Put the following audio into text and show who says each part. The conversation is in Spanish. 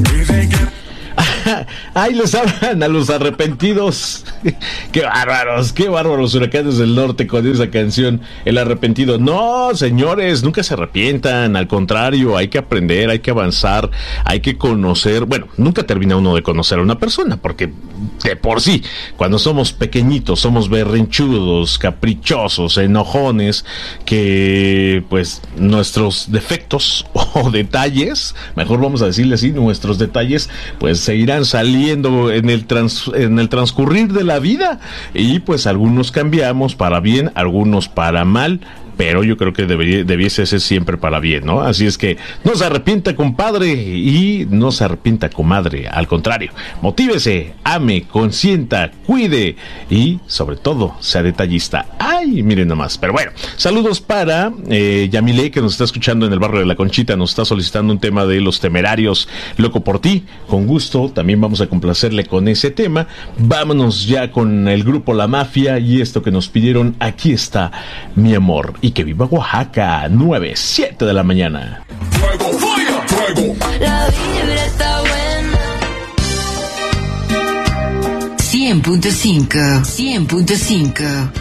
Speaker 1: Ahí les hablan a los arrepentidos. Qué bárbaros huracanes del norte con esa canción, El Arrepentido. No, señores, nunca se arrepientan, al contrario, hay que aprender, hay que avanzar, hay que conocer. Bueno, nunca termina uno de conocer a una persona, porque de por sí, cuando somos pequeñitos, somos berrinchudos, caprichosos, enojones, que pues nuestros defectos o detalles, mejor vamos a decirle así, nuestros detalles, pues se irán saliendo en el transcurrir de la vida, y pues algunos cambiamos para bien, algunos para mal, pero yo creo que debiese ser siempre para bien, ¿no? Así es que no se arrepienta, compadre, y no se arrepienta, comadre. Al contrario, motívese, ame, consienta, cuide y, sobre todo, sea detallista. ¡Ay, miren nomás! Pero bueno, saludos para Yamile, que nos está escuchando en el barrio de La Conchita. Nos está solicitando un tema de Los Temerarios, Loco por ti. Con gusto, también vamos a complacerle con ese tema. Vámonos ya con el grupo La Mafia y esto que nos pidieron, Aquí está mi amor. Y que viva Oaxaca, 9:07 de la mañana.
Speaker 2: Fuego, fuego, fuego.
Speaker 3: La vibra está buena. 100.5